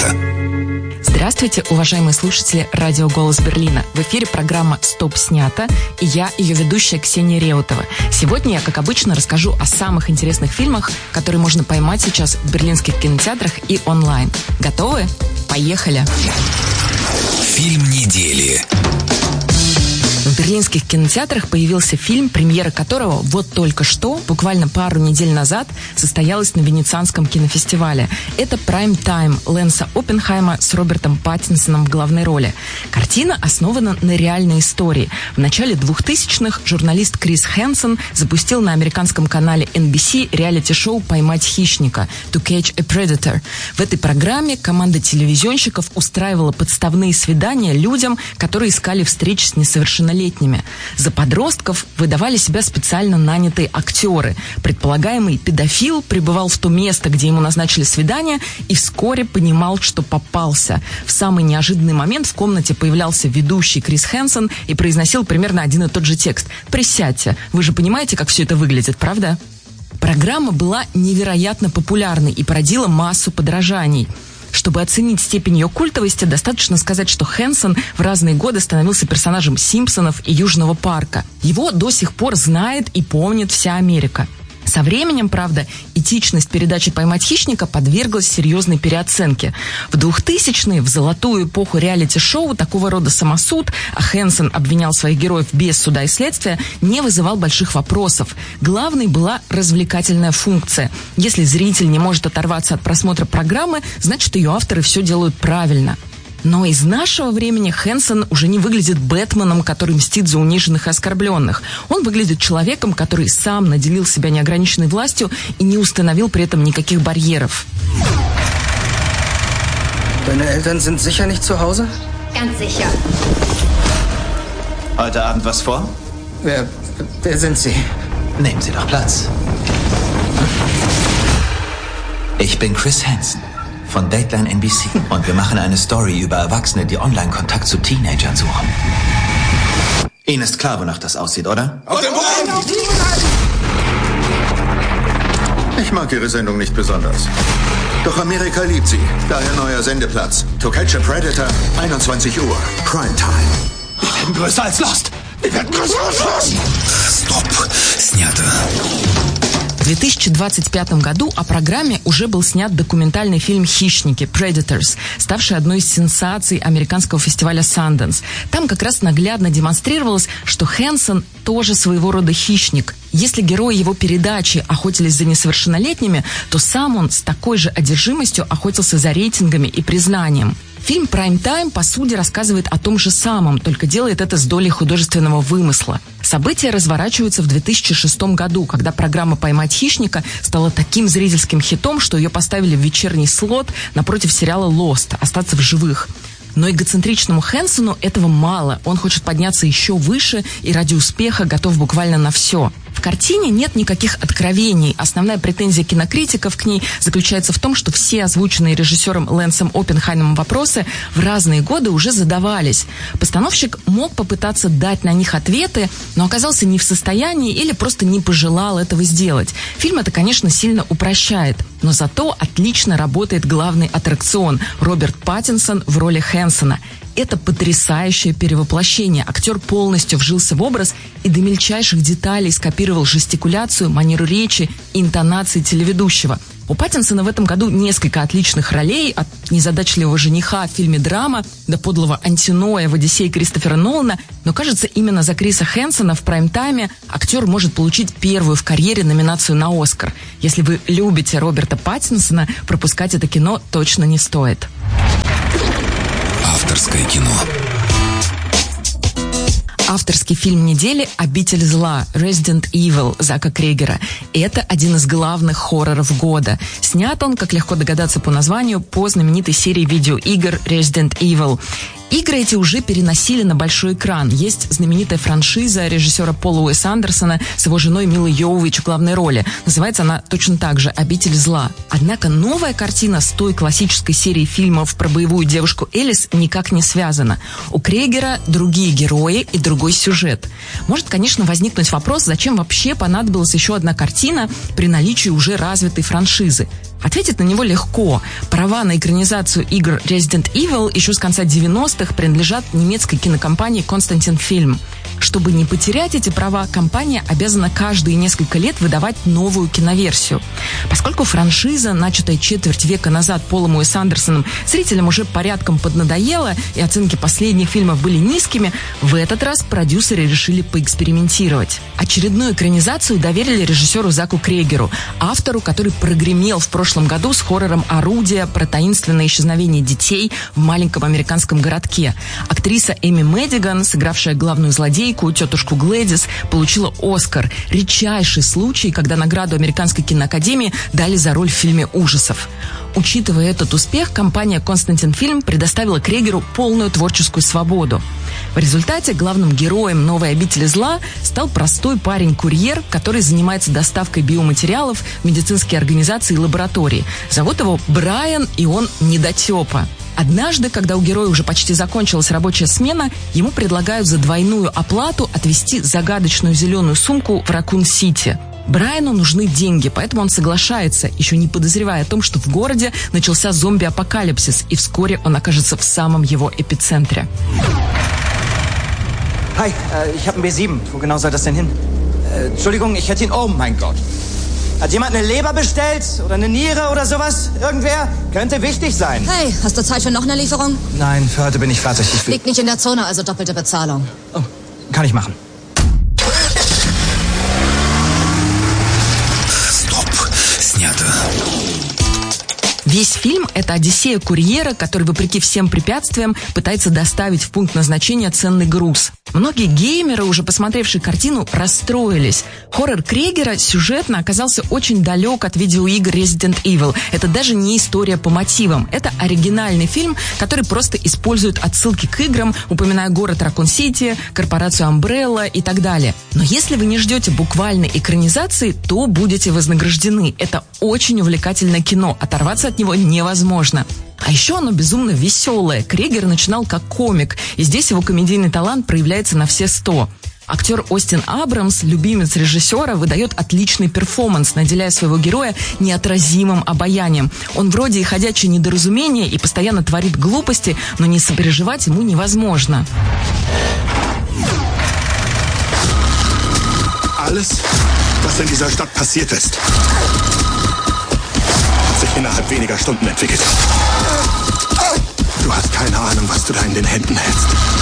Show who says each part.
Speaker 1: снято».
Speaker 2: Здравствуйте, уважаемые слушатели радио «Голос Берлина». В эфире программа «Стоп, снято» и я, ее ведущая Ксения Реутова. Сегодня я, как обычно, расскажу о самых интересных фильмах, которые можно поймать сейчас в берлинских кинотеатрах и онлайн. Готовы? Поехали!
Speaker 1: Фильм недели.
Speaker 2: В берлинских кинотеатрах появился фильм, премьера которого вот только что, буквально пару недель назад, состоялась на Венецианском кинофестивале. Это «Prime Time» Лэнса Оппенхайма с Робертом Паттинсоном в главной роли. Картина основана на реальной истории. В начале 2000-х журналист Крис Хэнсон запустил на американском канале NBC реалити-шоу «Поймать хищника» «To Catch a Predator». В этой программе команда телевизионщиков устраивала подставные свидания людям, которые искали встреч с несовершеннолетними. За подростков выдавали себя специально нанятые актеры. Предполагаемый педофил прибывал в то место, где ему назначили свидание, и вскоре понимал, что попался. В самый неожиданный момент в комнате появлялся ведущий Крис Хэнсон и произносил примерно один и тот же текст. «Присядьте. Вы же понимаете, как все это выглядит, правда?» Программа была невероятно популярной и породила массу подражаний. Чтобы оценить степень ее культовости, достаточно сказать, что Хэнсон в разные годы становился персонажем «Симпсонов» и «Южного парка». Его до сих пор знает и помнит вся Америка. Со временем, правда, этичность передачи «Поймать хищника» подверглась серьезной переоценке. В 2000-е, в золотую эпоху реалити-шоу, такого рода самосуд, а Хэнсон обвинял своих героев без суда и следствия, не вызывал больших вопросов. Главной была развлекательная функция. Если зритель не может оторваться от просмотра программы, значит, ее авторы все делают правильно. Но из нашего времени Хэнсон уже не выглядит Бэтменом, который мстит за униженных и оскорбленных. Он выглядит человеком, который сам наделил себя неограниченной властью и не установил при этом никаких барьеров.
Speaker 3: Deine Eltern sind sicher nicht zu Hause?
Speaker 4: Ganz sicher.
Speaker 5: Heute Abend was vor?
Speaker 3: Wer sind Sie?
Speaker 5: Nehmen Sie doch Platz. Ich bin Chris Hansen von Dateline NBC und wir machen eine Story über Erwachsene, die Online-Kontakt zu Teenagern suchen. Ihnen ist klar, wonach das aussieht, oder?
Speaker 6: Auf den Boden! Ich mag Ihre Sendung nicht besonders. Doch Amerika liebt sie. Daher neuer Sendeplatz. To Catch a Predator, 21 Uhr. Prime Time.
Speaker 5: Wir werden größer als Lost.
Speaker 6: Wir werden größer als Lost.
Speaker 1: Стоп, снято.
Speaker 2: В 2025 году о программе уже был снят документальный фильм «Хищники» Predators, ставший одной из сенсаций американского фестиваля Sundance. Там как раз наглядно демонстрировалось, что Хэнсон тоже своего рода хищник. Если герои его передачи охотились за несовершеннолетними, то сам он с такой же одержимостью охотился за рейтингами и признанием. Фильм «Prime Time» по сути рассказывает о том же самом, только делает это с долей художественного вымысла. События разворачиваются в 2006 году, когда программа «Поймать хищника» стала таким зрительским хитом, что ее поставили в вечерний слот напротив сериала «Lost» «Остаться в живых». Но эгоцентричному Хэнсону этого мало. Он хочет подняться еще выше и ради успеха готов буквально на все. В картине нет никаких откровений. Основная претензия кинокритиков к ней заключается в том, что все озвученные режиссером Лэнсом Оппенхаймом вопросы в разные годы уже задавались. Постановщик мог попытаться дать на них ответы, но оказался не в состоянии или просто не пожелал этого сделать. Фильм это, конечно, сильно упрощает, но зато отлично работает главный аттракцион – Роберт Паттинсон в роли Хэнсона. Это потрясающее перевоплощение. Актер полностью вжился в образ и до мельчайших деталей скопировал жестикуляцию, манеру речи и интонации телеведущего. У Паттинсона в этом году несколько отличных ролей, от незадачливого жениха в фильме «Драма» до подлого антиноя в «Одиссее» Кристофера Нолана, но, кажется, именно за Криса Хэнсона в прайм-тайме актер может получить первую в карьере номинацию на «Оскар». Если вы любите Роберта Паттинсона, пропускать это кино точно не стоит.
Speaker 1: Авторское кино.
Speaker 2: Авторский фильм недели «Обитель зла» Resident Evil Зака Крейгера. И это один из главных хорроров года. Снят он, как легко догадаться по названию, по знаменитой серии видеоигр Resident Evil. Игры эти уже переносили на большой экран. Есть знаменитая франшиза режиссера Пола Уэса Андерсона с его женой Милой Йовович в главной роли. Называется она точно так же «Обитель зла». Однако новая картина с той классической серией фильмов про боевую девушку Элис никак не связана. У Крейгера другие герои и другой сюжет. Может, конечно, возникнуть вопрос, зачем вообще понадобилась еще одна картина при наличии уже развитой франшизы. Ответить на него легко. Права на экранизацию игр Resident Evil еще с конца 90-х принадлежат немецкой кинокомпании Constantin Film. Чтобы не потерять эти права, компания обязана каждые несколько лет выдавать новую киноверсию. Поскольку франшиза, начатая четверть века назад Полом Уэс Андерсоном, зрителям уже порядком поднадоела, и оценки последних фильмов были низкими, в этот раз продюсеры решили поэкспериментировать. Очередную экранизацию доверили режиссеру Заку Крегеру, автору, который прогремел в прошлом году с хоррором «Орудие» про таинственное исчезновение детей в маленьком американском городке. Актриса Эми Мэддиган, сыгравшая главную злодейку, тетушку Глэдис, получила «Оскар». Редчайший случай, когда награду Американской киноакадемии дали за роль в фильме ужасов. Учитывая этот успех, компания Constantin Film предоставила Крегеру полную творческую свободу. В результате главным героем «Новой обители зла» стал простой парень-курьер, который занимается доставкой биоматериалов в медицинские организации и лаборатории. Зовут его Брайан, и он недотепа. Однажды, когда у героя уже почти закончилась рабочая смена, ему предлагают за двойную оплату отвезти загадочную зеленую сумку в Ракун-Сити. Брайану нужны деньги, поэтому он соглашается, еще не подозревая о том, что в городе начался зомби-апокалипсис, и вскоре он окажется в самом его эпицентре.
Speaker 4: Hi, ich habe einen B7. Wo genau soll das denn hin? Entschuldigung, ich hätte ihn... Oh mein Gott. Hat jemand eine Leber bestellt? Oder eine Niere oder sowas? Irgendwer? Könnte wichtig sein.
Speaker 7: Hey, hast du Zeit für noch eine Lieferung?
Speaker 4: Nein, für heute bin ich fertig.
Speaker 7: Liegt nicht in der Zone, also doppelte Bezahlung.
Speaker 4: Oh, kann ich machen.
Speaker 1: Стоп. Снято.
Speaker 2: Весь фильм – это одиссея курьера, который, вопреки всем препятствиям, пытается доставить в пункт назначения ценный груз. Многие геймеры, уже посмотревшие картину, расстроились. Хоррор Крегера сюжетно оказался очень далек от видеоигр Resident Evil. Это даже не история по мотивам. Это оригинальный фильм, который просто использует отсылки к играм, упоминая город Ракун-Сити, корпорацию Umbrella и так далее. Но если вы не ждете буквальной экранизации, то будете вознаграждены. Это очень увлекательное кино. Оторваться от него невозможно. А еще оно безумно веселое. Крегер начинал как комик, и здесь его комедийный талант проявляется на все 100. Актер Остин Абрамс, любимец режиссера, выдает отличный перформанс, наделяя своего героя неотразимым обаянием. Он вроде и ходячее недоразумение и постоянно творит глупости, но не сопереживать ему невозможно.
Speaker 6: Alles, was in dieser Stadt passiert ist, hat sich innerhalb weniger Stunden entwickelt. Du hast keine Ahnung, was du da in den Händen hältst.